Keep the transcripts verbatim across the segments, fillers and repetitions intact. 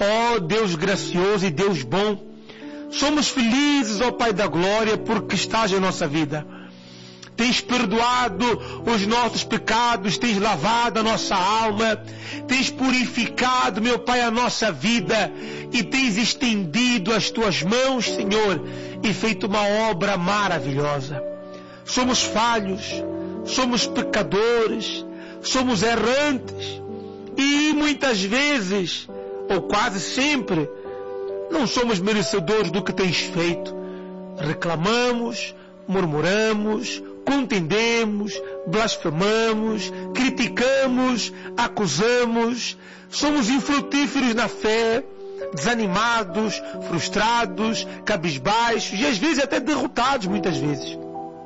Ó Deus gracioso e Deus bom, somos felizes, ó Pai da glória, porque estás em nossa vida. Tens perdoado os nossos pecados, tens lavado a nossa alma, tens purificado, meu Pai, a nossa vida e tens estendido as tuas mãos, Senhor, e feito uma obra maravilhosa. Somos falhos, somos pecadores, somos errantes e muitas vezes, ou quase sempre, não somos merecedores do que tens feito. Reclamamos, murmuramos, contendemos, blasfemamos, criticamos, acusamos, somos infrutíferos na fé, desanimados, frustrados, cabisbaixos e às vezes até derrotados muitas vezes.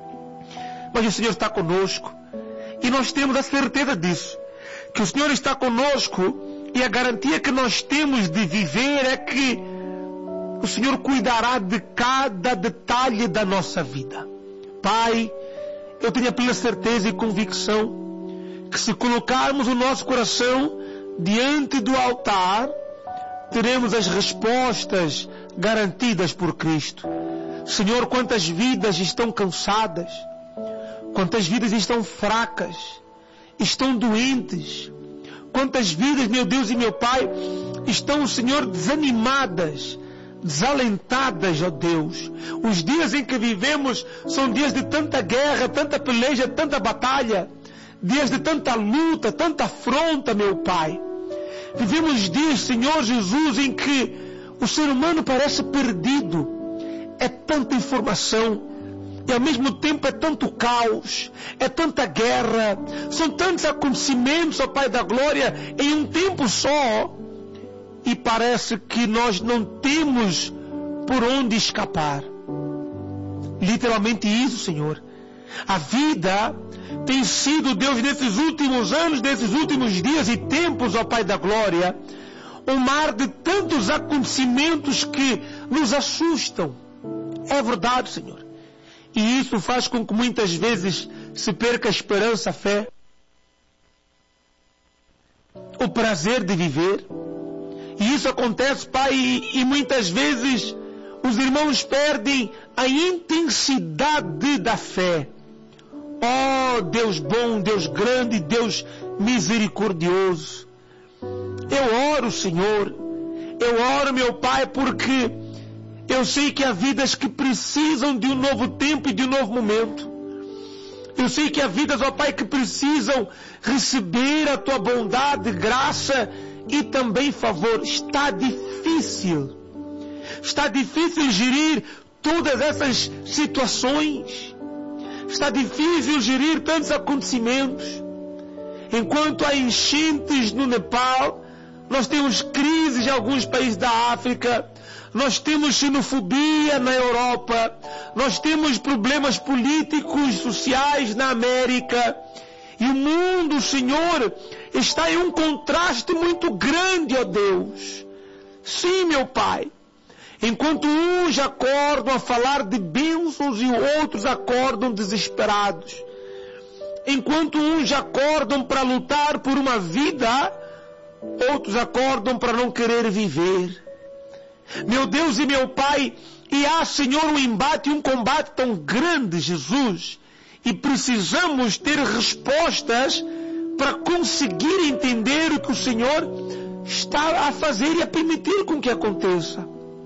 Mas o Senhor está conosco e nós temos a certeza disso, que o Senhor está conosco, e a garantia que nós temos de viver é que o Senhor cuidará de cada detalhe da nossa vida. Pai, eu tenho a plena certeza e convicção que se colocarmos o nosso coração diante do altar, teremos as respostas garantidas por Cristo. Senhor, quantas vidas estão cansadas, quantas vidas estão fracas, estão doentes, quantas vidas, meu Deus e meu Pai, estão, Senhor, desanimadas, desalentadas, ó Deus. Os dias em que vivemos são dias de tanta guerra, tanta peleja, tanta batalha, dias de tanta luta, tanta afronta, meu Pai. Vivemos dias, Senhor Jesus, em que o ser humano parece perdido. É tanta informação e ao mesmo tempo é tanto caos, é tanta guerra, são tantos acontecimentos, ó Pai da glória, em um tempo só. E parece que nós não temos por onde escapar. Literalmente isso, Senhor. A vida tem sido, Deus, nesses últimos anos, nesses últimos dias e tempos, ó Pai da glória, um mar de tantos acontecimentos que nos assustam. É verdade, Senhor. E isso faz com que muitas vezes se perca a esperança, a fé, o prazer de viver. E isso acontece, Pai, e, e muitas vezes os irmãos perdem a intensidade da fé. Ó Deus bom, Deus grande, Deus misericordioso. Eu oro, Senhor, eu oro, meu Pai, porque eu sei que há vidas que precisam de um novo tempo e de um novo momento. Eu sei que há vidas, ó Pai, que precisam receber a Tua bondade, graça e também favor. Está difícil. Está difícil gerir todas essas situações. Está difícil gerir tantos acontecimentos. Enquanto há enchentes no Nepal, nós temos crises em alguns países da África, nós temos xenofobia na Europa, nós temos problemas políticos, sociais na América. E o mundo, Senhor, está em um contraste muito grande, ó Deus. Sim, meu Pai. Enquanto uns acordam a falar de bênçãos e outros acordam desesperados. Enquanto uns acordam para lutar por uma vida, outros acordam para não querer viver. Meu Deus e meu Pai, e há, Senhor, um embate, um combate tão grande, Jesus. E precisamos ter respostas para conseguir entender o que o Senhor está a fazer e a permitir com que aconteça.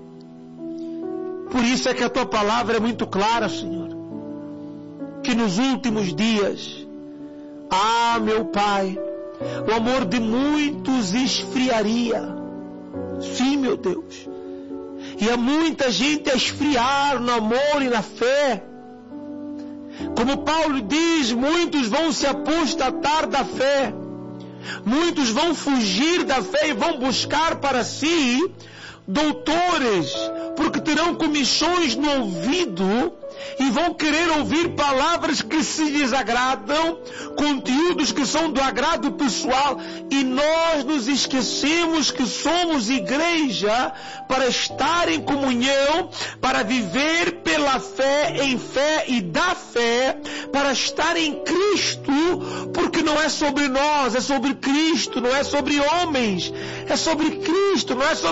Por isso é que a Tua palavra é muito clara, Senhor. Que nos últimos dias, ah, meu Pai, o amor de muitos esfriaria. Sim, meu Deus. E há muita gente a esfriar no amor e na fé. Como Paulo diz, muitos vão se apostatar da fé. Muitos vão fugir da fé e vão buscar para si doutores, porque terão comissões no ouvido e vão querer ouvir palavras que se desagradam, conteúdos que são do agrado pessoal, e nós nos esquecemos que somos igreja para estar em comunhão, para viver pela fé, em fé e da fé, para estar em Cristo, porque não é sobre nós, é sobre Cristo, não é sobre homens, é sobre Cristo, não é sobre